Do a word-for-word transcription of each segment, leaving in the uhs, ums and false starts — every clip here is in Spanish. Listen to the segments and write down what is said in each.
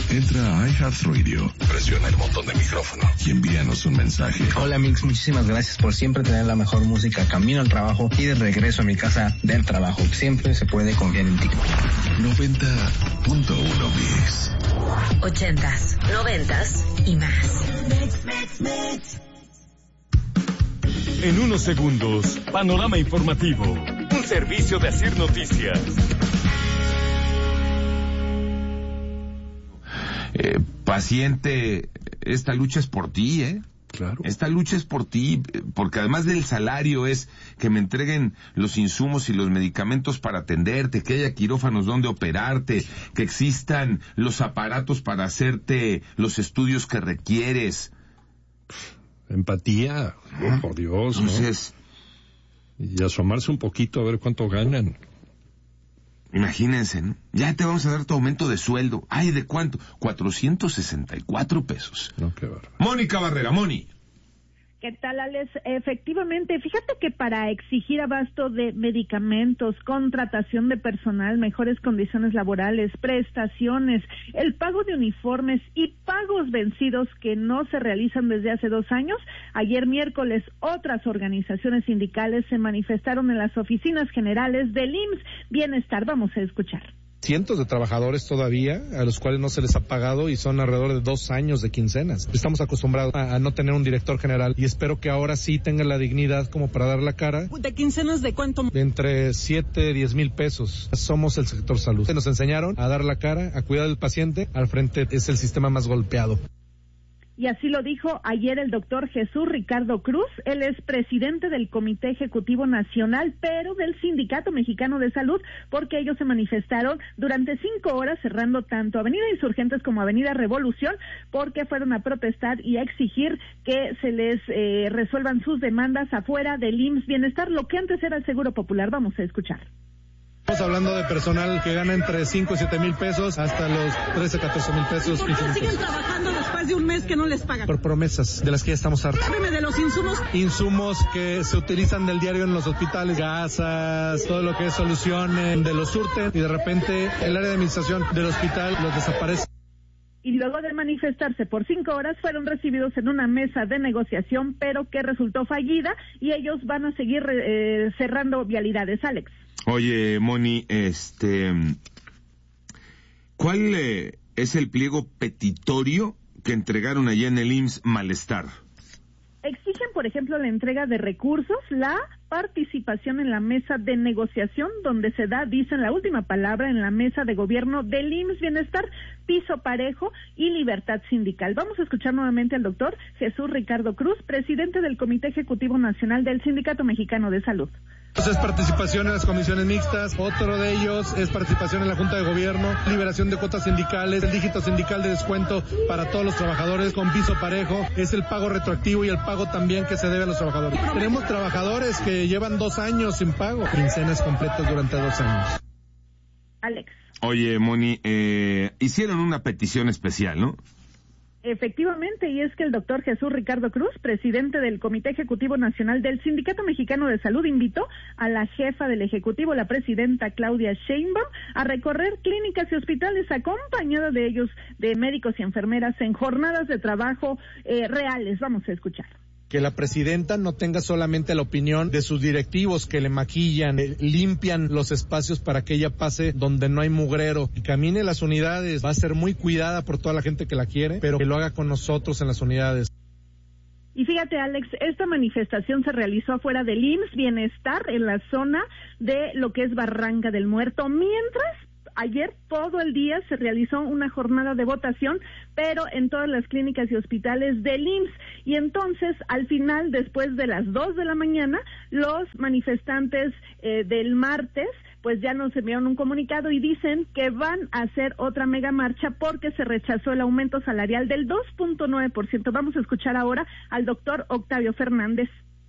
Entra a iHeartRadio, presiona el botón de micrófono y envíanos un mensaje. Hola Mix, muchísimas gracias por siempre tener la mejor música camino al trabajo y de regreso a mi casa del trabajo. Siempre se puede confiar en ti. noventa punto uno Mix. Ochentas, noventas y más. En unos segundos, Panorama Informativo, un servicio de Asir Noticias. Eh, paciente, esta lucha es por ti, ¿eh? Claro. Esta lucha es por ti, porque además del salario es que me entreguen los insumos y los medicamentos para atenderte, que haya quirófanos donde operarte, que existan los aparatos para hacerte los estudios que requieres. Empatía, oh, por Dios, ¿no? Entonces, y asomarse un poquito a ver cuánto ganan. Imagínense, ¿no? Ya te vamos a dar tu aumento de sueldo. Ay, ¿de cuánto? cuatrocientos sesenta y cuatro pesos. No, qué bárbaro. Mónica Barrera, Moni. ¿Qué tal, Alex? Efectivamente, fíjate que para exigir abasto de medicamentos, contratación de personal, mejores condiciones laborales, prestaciones, el pago de uniformes y pagos vencidos que no se realizan desde hace dos años, ayer miércoles otras organizaciones sindicales se manifestaron en las oficinas generales del I M S S Bienestar. Vamos a escuchar. Cientos de trabajadores todavía a los cuales no se les ha pagado y son alrededor de dos años de quincenas. Estamos acostumbrados a, a no tener un director general y espero que ahora sí tenga la dignidad como para dar la cara. ¿De quincenas de cuánto? De entre siete, diez mil pesos. Somos el sector salud. Nos enseñaron a dar la cara, a cuidar del paciente. Al frente es el sistema más golpeado. Y así lo dijo ayer el doctor Jesús Ricardo Cruz. Él es presidente del Comité Ejecutivo Nacional, pero del Sindicato Mexicano de Salud, porque ellos se manifestaron durante cinco horas cerrando tanto Avenida Insurgentes como Avenida Revolución, porque fueron a protestar y a exigir que se les eh, resuelvan sus demandas afuera del I M S S Bienestar, lo que antes era el Seguro Popular. Vamos a escuchar. Estamos hablando de personal que gana entre cinco y siete mil pesos hasta los trece, catorce mil pesos. ¿Y por qué siguen trabajando después de un mes que no les pagan? Por promesas de las que ya estamos hartos. Háblame de los insumos. Insumos que se utilizan del diario en los hospitales, gasas, todo lo que es soluciones, de los surten y de repente el área de administración del hospital los desaparece. Y luego de manifestarse por cinco horas fueron recibidos en una mesa de negociación, pero que resultó fallida y ellos van a seguir eh, cerrando vialidades. Alex. Oye, Moni, este, ¿cuál eh, es el pliego petitorio que entregaron allá en el I M S S Malestar? Exigen, por ejemplo, la entrega de recursos, la participación en la mesa de negociación, donde se da, dicen, la última palabra en la mesa de gobierno del I M S S Bienestar, piso parejo y libertad sindical. Vamos a escuchar nuevamente al doctor Jesús Ricardo Cruz, presidente del Comité Ejecutivo Nacional del Sindicato Mexicano de Salud. Es participación en las comisiones mixtas, otro de ellos es participación en la Junta de Gobierno, liberación de cuotas sindicales, el dígito sindical de descuento para todos los trabajadores con piso parejo, es el pago retroactivo y el pago también que se debe a los trabajadores. Tenemos trabajadores que llevan dos años sin pago, quincenas completas durante dos años. Alex. Oye, Moni, eh, hicieron una petición especial, ¿no? Efectivamente, y es que el doctor Jesús Ricardo Cruz, presidente del Comité Ejecutivo Nacional del Sindicato Mexicano de Salud, invitó a la jefa del Ejecutivo, la presidenta Claudia Sheinbaum, a recorrer clínicas y hospitales acompañada de ellos, de médicos y enfermeras, en jornadas de trabajo eh, reales. Vamos a escuchar. Que la presidenta no tenga solamente la opinión de sus directivos que le maquillan, eh, limpian los espacios para que ella pase donde no hay mugrero y camine las unidades. Va a ser muy cuidada por toda la gente que la quiere, pero que lo haga con nosotros en las unidades. Y fíjate, Alex, esta manifestación se realizó afuera del I M S S Bienestar, en la zona de lo que es Barranca del Muerto, mientras ayer todo el día se realizó una jornada de votación, pero en todas las clínicas y hospitales del I M S S. Y entonces, al final, después de las dos de la mañana, los manifestantes eh, del martes, pues ya nos enviaron un comunicado y dicen que van a hacer otra mega marcha porque se rechazó el aumento salarial del dos punto nueve por ciento. Vamos a escuchar ahora al doctor Octavio Fernández.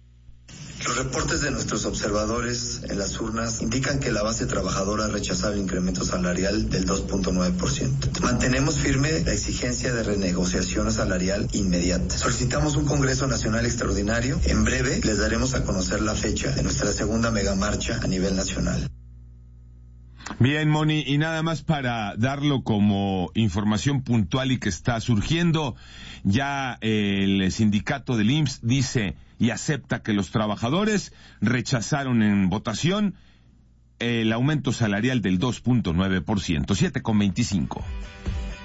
Los reportes de nuestros observadores en las urnas indican que la base trabajadora ha rechazado el incremento salarial del dos punto nueve por ciento. Mantenemos firme la exigencia de renegociación salarial inmediata. Solicitamos un Congreso Nacional Extraordinario. En breve les daremos a conocer la fecha de nuestra segunda megamarcha a nivel nacional. Bien, Moni, y nada más para darlo como información puntual y que está surgiendo, ya el sindicato del I M S S dice y acepta que los trabajadores rechazaron en votación el aumento salarial del dos punto nueve por ciento, siete con veinticinco.